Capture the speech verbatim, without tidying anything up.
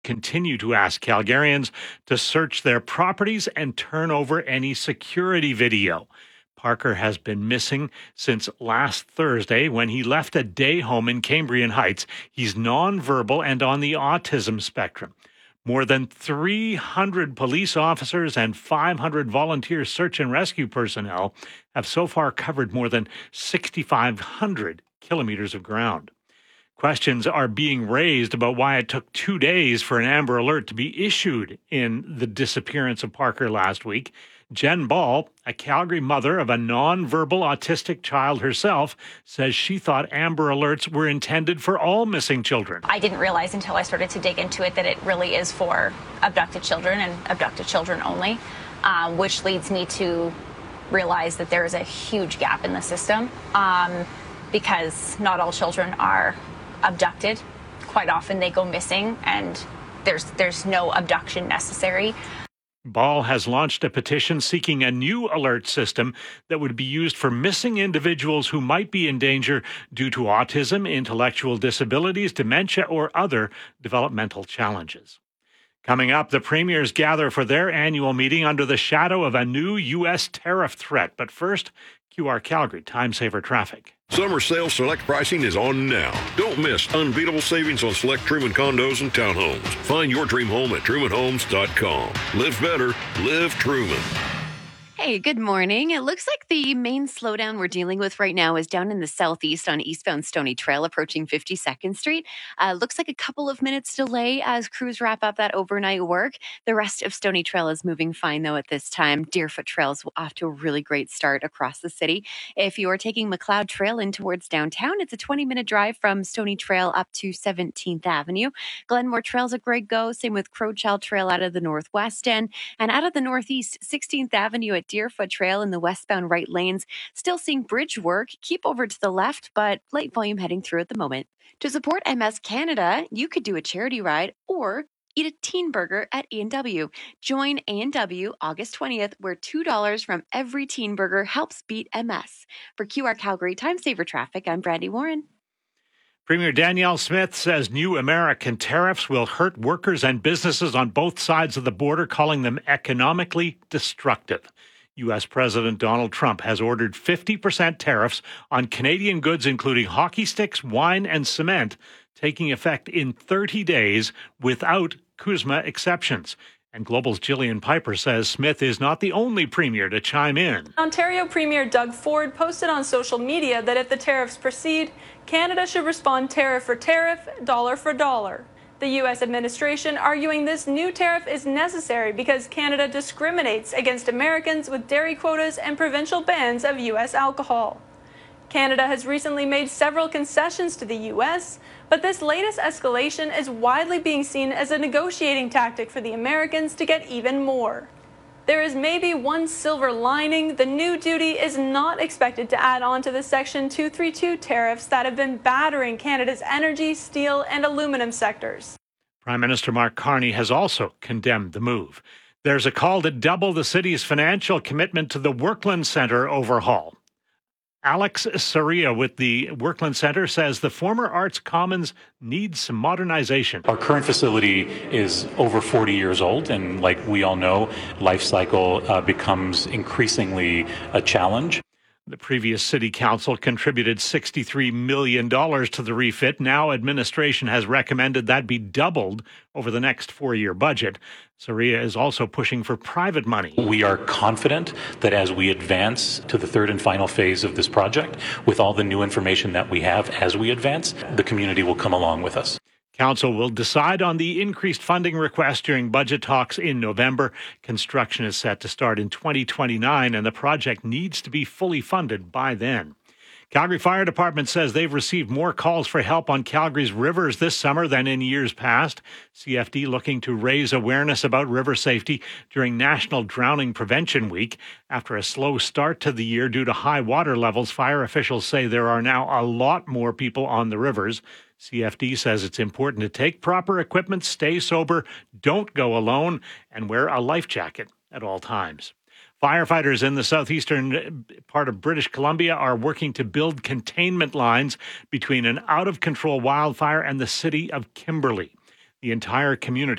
continue to ask Calgarians to search their properties and turn over any security video. Parker has been missing since last Thursday when he left a day home in Cambrian Heights. He's nonverbal and on the autism spectrum. More than three hundred police officers and five hundred volunteer search and rescue personnel have so far covered more than six thousand five hundred kilometers of ground. Questions are being raised about why it took two days for an Amber Alert to be issued in the disappearance of Parker last week. Jen Ball, a Calgary mother of a nonverbal autistic child herself, says she thought Amber Alerts were intended for all missing children. I didn't realize until I started to dig into it that it really is for abducted children and abducted children only, um, which leads me to realize that there is a huge gap in the system um, because not all children are abducted. Quite often they go missing and there's there's no abduction necessary. Ball has launched a petition seeking a new alert system that would be used for missing individuals who might be in danger due to autism, intellectual disabilities, dementia, or other developmental challenges. Coming up, the premiers gather for their annual meeting under the shadow of a new U S tariff threat. But first, Q R Calgary Time Saver Traffic. Summer sale select pricing is on now. Don't miss unbeatable savings on select Truman condos and townhomes. Find your dream home at truman homes dot com. Live better, live Truman. Hey, good morning. It looks like the main slowdown we're dealing with right now is down in the southeast on eastbound Stony Trail approaching fifty-second Street. Uh, looks like a couple of minutes delay as crews wrap up that overnight work. The rest of Stony Trail is moving fine, though, at this time. Deerfoot Trail's off to a really great start across the city. If you are taking McLeod Trail in towards downtown, it's a twenty-minute drive from Stony Trail up to seventeenth Avenue. Glenmore Trail's a great go. Same with Crowchild Trail out of the northwest end. And out of the northeast, sixteenth Avenue at Deerfoot Trail in the westbound right lanes. Still seeing bridge work. Keep over to the left, but light volume heading through at the moment. To support M S Canada, you could do a charity ride or eat a teen burger at A and W. Join A and W August twentieth, where two dollars from every teen burger helps beat M S. For Q R Calgary Time Saver Traffic, I'm Brandy Warren. Premier Danielle Smith says new American tariffs will hurt workers and businesses on both sides of the border, calling them economically destructive. U S President Donald Trump has ordered fifty percent tariffs on Canadian goods, including hockey sticks, wine, and cement, taking effect in thirty days without CUSMA exceptions. And Global's Gillian Piper says Smith is not the only premier to chime in. Ontario Premier Doug Ford posted on social media that if the tariffs proceed, Canada should respond tariff for tariff, dollar for dollar. The U S administration arguing this new tariff is necessary because Canada discriminates against Americans with dairy quotas and provincial bans of U S alcohol. Canada has recently made several concessions to the U S, but this latest escalation is widely being seen as a negotiating tactic for the Americans to get even more. There is maybe one silver lining. The new duty is not expected to add on to the Section two thirty-two tariffs that have been battering Canada's energy, steel, and aluminum sectors. Prime Minister Mark Carney has also condemned the move. There's a call to double the city's financial commitment to the Workland Centre overhaul. Alex Saria with the Workland Centre says the former Arts Commons needs some modernization. Our current facility is over forty years old, and like we all know, life cycle uh, becomes increasingly a challenge. The previous city council contributed sixty-three million dollars to the refit. Now administration has recommended that be doubled over the next four-year budget. Saria is also pushing for private money. We are confident that as we advance to the third and final phase of this project, with all the new information that we have as we advance, the community will come along with us. Council will decide on the increased funding request during budget talks in November. Construction is set to start in twenty twenty-nine, and the project needs to be fully funded by then. Calgary Fire Department says they've received more calls for help on Calgary's rivers this summer than in years past. C F D looking to raise awareness about river safety during National Drowning Prevention Week. After a slow start to the year due to high water levels, fire officials say there are now a lot more people on the rivers. C F D says it's important to take proper equipment, stay sober, don't go alone, and wear a life jacket at all times. Firefighters in the southeastern part of British Columbia are working to build containment lines between an out-of-control wildfire and the city of Kimberley. The entire community